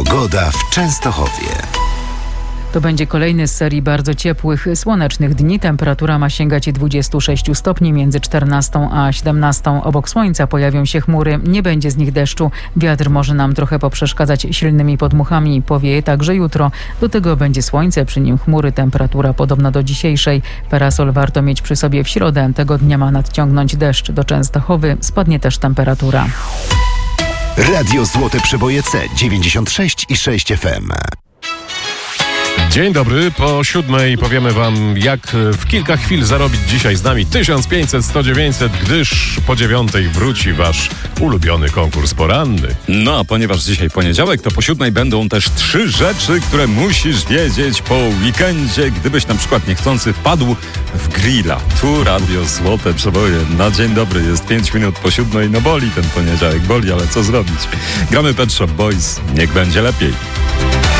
Pogoda w Częstochowie. To będzie kolejny z serii bardzo ciepłych, słonecznych dni. Temperatura ma sięgać 26 stopni między 14 a 17. Obok słońca pojawią się chmury, nie będzie z nich deszczu. Wiatr może nam trochę poprzeszkadzać silnymi podmuchami. Powieje także jutro. Do tego będzie słońce, przy nim chmury. Temperatura podobna do dzisiejszej. Parasol warto mieć przy sobie w środę. Tego dnia ma nadciągnąć deszcz. Do Częstochowy spadnie też temperatura. Radio Złote Przeboje C 96,6 FM. Dzień dobry, po 7:00 powiemy wam, jak w kilka chwil zarobić dzisiaj z nami 1500, 100, 900, gdyż po 9:00 wróci wasz ulubiony konkurs poranny. No, a ponieważ dzisiaj poniedziałek, to po 7:00 będą też 3 rzeczy, które musisz wiedzieć po weekendzie, gdybyś na przykład niechcący wpadł w grilla. Tu Radio Złote Przeboje. Na dzień dobry, jest 5 minut po 7:00, no boli ten poniedziałek, boli, ale co zrobić? Gramy Pet Shop Boys, niech będzie lepiej.